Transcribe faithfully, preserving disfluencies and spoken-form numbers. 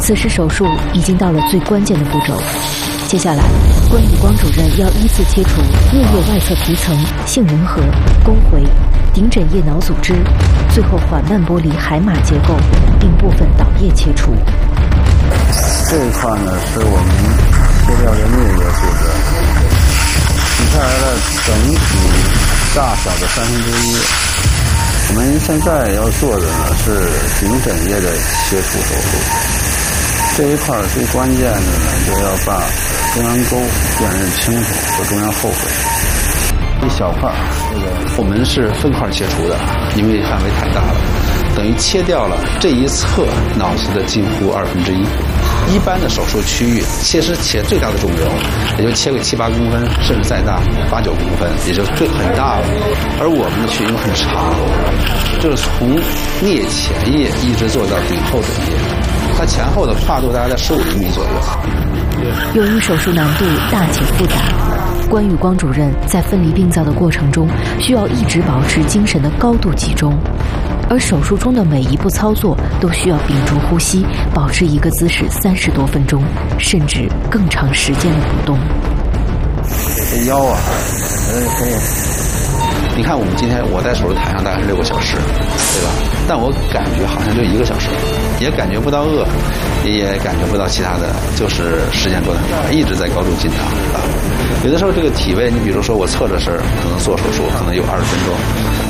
此时手术已经到了最关键的步骤，接下来关宇光主任要依次切除颞叶外侧皮层、杏仁核、沟回、顶枕叶脑组织，最后缓慢剥离海马结构，并部分导叶切除。 这一块呢是我们切掉的颞叶组织，取下来了整体大小的三分之一。我们现在要做的呢是顶枕叶的切除手术。这一块最关键的呢，就要把中央沟辨认清楚和中央后回。一小块，这个我们是分块切除的，因为范围太大了，等于切掉了这一侧脑子的近乎二分之一。一般的手术区域，切实切最大的肿瘤，也就切个七八公分，甚至再大八九公分，也就最很大了。而我们的区域很长，就是从颞前叶一直做到顶后枕叶，它前后的跨度大概在十五厘米左右。 由于手术难度大且复杂，关宇光主任在分离病灶的过程中，需要一直保持精神的高度集中，而手术中的每一步操作都需要屏住呼吸，保持一个姿势三十多分钟，甚至更长时间的不动。 这腰啊，呃，可以。 你看，我们今天我在手术台上大概是六个小时，对吧？但我感觉好像就一个小时，也感觉不到饿，也感觉不到其他的，就是时间过得很快，一直在高度紧张啊。有的时候这个体位，你比如说我侧着身可能做手术可能有二十分钟，